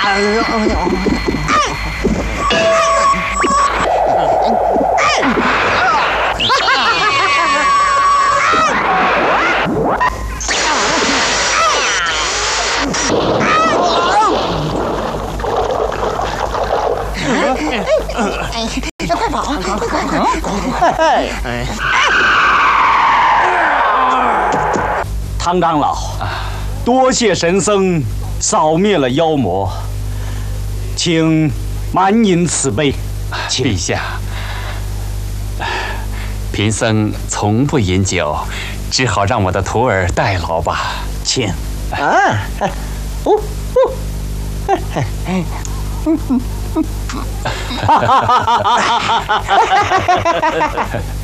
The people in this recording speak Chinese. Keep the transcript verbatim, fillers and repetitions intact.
哎呦！ 哎，快跑！快快快！ 哎！唐长老，多谢神僧扫灭了妖魔，请满饮此杯。 陛下，贫僧从不饮酒，只好让我的徒儿代劳吧。 请。 啊！哦哦！ 哈哈哈哈哈哈！